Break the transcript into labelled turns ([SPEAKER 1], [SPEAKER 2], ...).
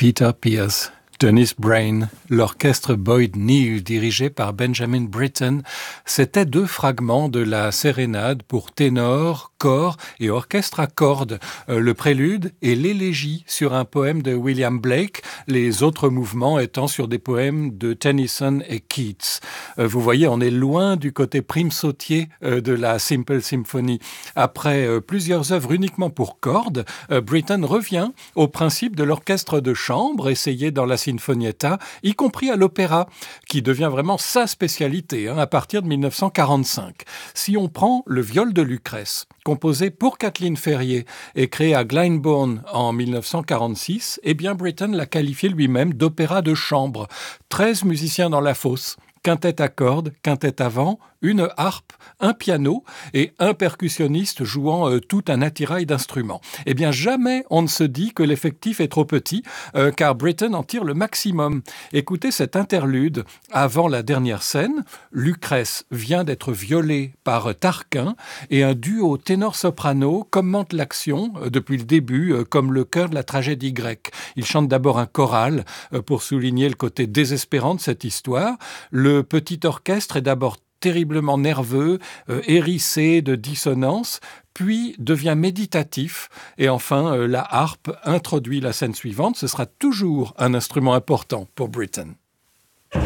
[SPEAKER 1] Peter Pierce, Dennis Brain, l'orchestre Boyd Neal dirigé par Benjamin Britten, c'était 2 fragments de la sérénade pour ténor, cor et orchestre à cordes, le prélude et l'élégie sur un poème de William Blake, les autres mouvements étant sur des poèmes de Tennyson et Keats. Vous voyez, on est loin du côté prime sautier de la Simple Symphony. Après plusieurs œuvres uniquement pour cordes, Britten revient au principe de l'orchestre de chambre essayé dans la Sinfonietta, y compris à l'opéra, qui devient vraiment sa spécialité à partir de 1945. Si on prend le viol de Lucrèce, composé pour Kathleen Ferrier et créé à Glyndebourne en 1946, eh bien Britten l'a qualifié lui-même d'opéra de chambre. 13 musiciens dans la fosse, quintette à cordes, quintette à vent, une harpe, un piano et un percussionniste jouant tout un attirail d'instruments. Eh bien, jamais on ne se dit que l'effectif est trop petit, car Britten en tire le maximum. Écoutez cet interlude avant la dernière scène. Lucrèce vient d'être violée par Tarquin et un duo ténor-soprano commente l'action depuis le début comme le chœur de la tragédie grecque. Il chante d'abord un choral pour souligner le côté désespérant de cette histoire. Le petit orchestre est d'abord terriblement nerveux, hérissé de dissonances, puis devient méditatif. Et enfin, la harpe introduit la scène suivante. Ce sera toujours un instrument important pour Britten.